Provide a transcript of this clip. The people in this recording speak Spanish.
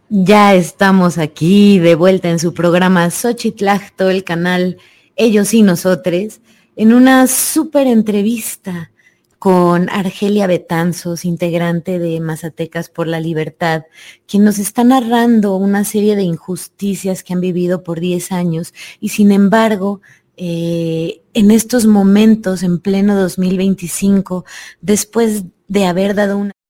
Ya estamos aquí de vuelta en su programa Xochitlacto, el canal Ellos y Nosotres, en una súper entrevista con Argelia Betanzos, integrante de Mazatecas por la Libertad, quien nos está narrando una serie de injusticias que han vivido por 10 años y sin embargo, en estos momentos, en pleno 2025, después de haber dado una